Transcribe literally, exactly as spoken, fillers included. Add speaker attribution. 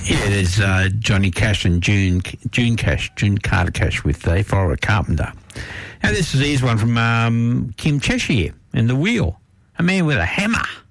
Speaker 1: Yeah, there's uh, Johnny Cash and June June Cash, June Carter Cash with uh, If I Were a Carpenter. Now this is here's one from um, Kim Cheshire and The Wheel, a man with a hammer.